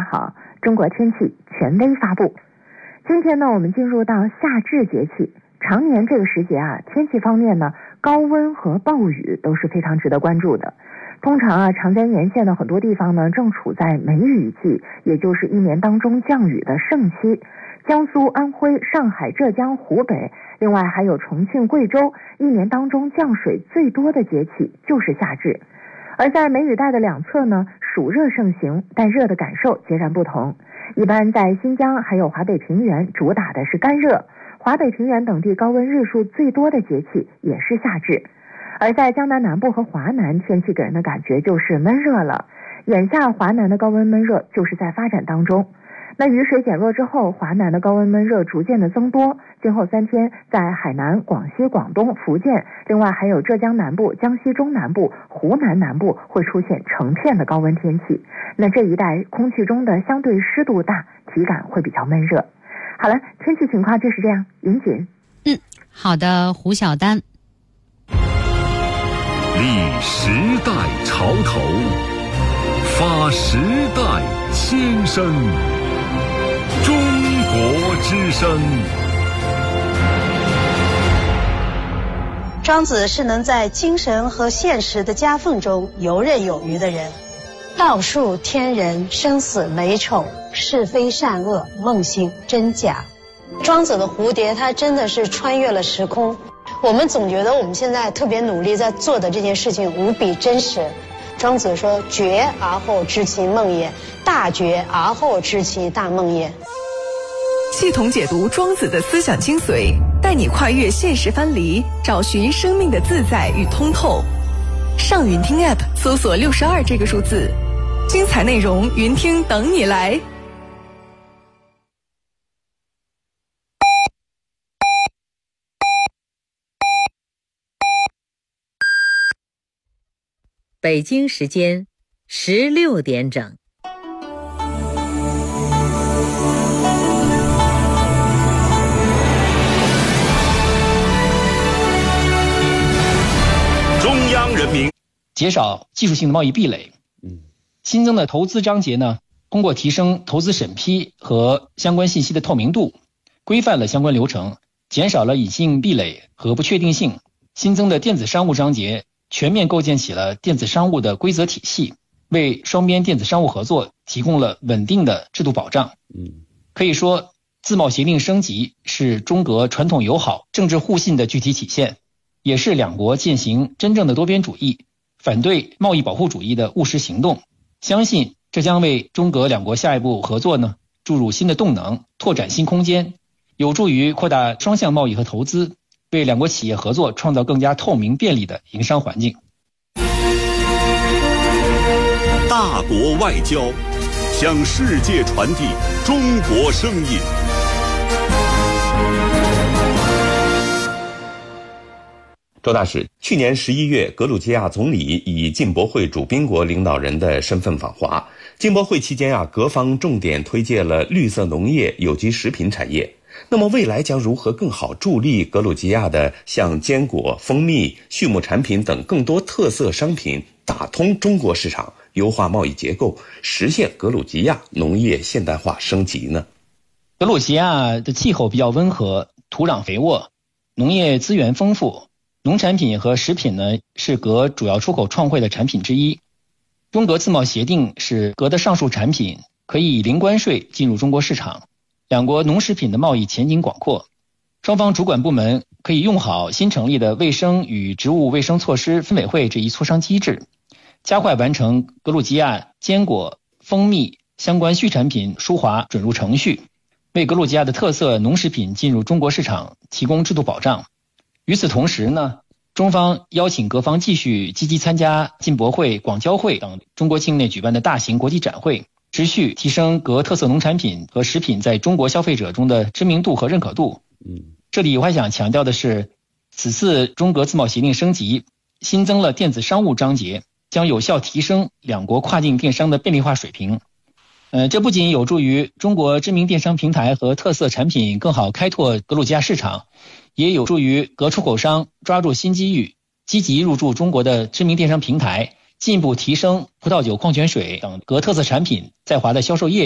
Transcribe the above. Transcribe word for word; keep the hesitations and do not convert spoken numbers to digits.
好，中国天气权威发布。今天呢，我们进入到夏至节气，常年这个时节啊，天气方面呢，高温和暴雨都是非常值得关注的。通常啊，长江沿线的很多地方呢，正处在梅雨季，也就是一年当中降雨的盛期。江苏、安徽、上海、浙江、湖北，另外还有重庆、贵州，一年当中降水最多的节气就是夏至。而在梅雨带的两侧呢，暑热盛行，但热的感受截然不同。一般在新疆还有华北平原，主打的是干热，华北平原等地高温日数最多的节气也是夏至。而在江南南部和华南，天气给人的感觉就是闷热了。眼下华南的高温闷热就是在发展当中。那雨水减弱之后，华南的高温闷热逐渐的增多，今后三天在海南、广西、广东、福建，另外还有浙江南部、江西中南部、湖南南部会出现成片的高温天气。那这一带空气中的相对湿度大，体感会比较闷热。好了，天气情况就是这样。云锦， 嗯，好的，胡晓丹。 立时代潮头，发时代先声。中国之声。 庄子是能在精神和现实的夹缝中游刃有余的人，道术天人，生死美丑，是非善恶，梦醒真假。庄子的蝴蝶，它真的是穿越了时空。我们总觉得我们现在特别努力在做的这件事情无比真实。庄子说：“觉而后知其梦也，大觉而后知其大梦也。” 系统解读庄子的思想精髓，带你跨越现实藩篱，找寻生命的自在与通透。上云听 App 搜索六十二这个数字，精彩内容云听等你来。 北京时间十六点整。 中央人民减少技术性的贸易壁垒。嗯，新增的投资章节呢，通过提升投资审批和相关信息的透明度，规范了相关流程，减少了隐性壁垒和不确定性。新增的电子商务章节全面构建起了电子商务的规则体系，为双边电子商务合作提供了稳定的制度保障。嗯，可以说，自贸协定升级是中俄传统友好、政治互信的具体体现，也是两国践行真正的多边主义、反对贸易保护主义的务实行动。相信这将为中俄两国下一步合作呢注入新的动能，拓展新空间，有助于扩大双向贸易和投资，为两国企业合作创造更加透明便利的营商环境。 大国外交，向世界传递中国声音。 周大使，去年十一月，格鲁吉亚总理以进博会主宾国领导人的身份访华。进博会期间啊，各方重点推介了绿色农业、有机食品产业。那么未来将如何更好助力格鲁吉亚的像坚果、蜂蜜、畜牧产品等更多特色商品打通中国市场，优化贸易结构，实现格鲁吉亚农业现代化升级呢？ 格鲁吉亚的气候比较温和，土壤肥沃，农业资源丰富，农产品和食品呢是格主要出口创汇的产品之一。中格自贸协定使格的上述产品可以零关税进入中国市场。两国农食品的贸易前景广阔，双方主管部门可以用好新成立的卫生与植物卫生措施分委会这一磋商机制，加快完成格鲁吉亚坚果、蜂蜜相关畜产品输华准入程序，为格鲁吉亚的特色农食品进入中国市场提供制度保障。与此同时呢，中方邀请各方继续积极参加进博会、广交会等中国境内举办的大型国际展会，持续提升格特色农产品和食品在中国消费者中的知名度和认可度。嗯，这里我还想强调的是，此次中格自贸协定升级，新增了电子商务章节，将有效提升两国跨境电商的便利化水平。呃，这不仅有助于中国知名电商平台和特色产品更好开拓格鲁吉亚市场，也有助于格出口商抓住新机遇，积极入驻中国的知名电商平台，进一步提升葡萄酒、矿泉水等格特色产品在华的销售业绩。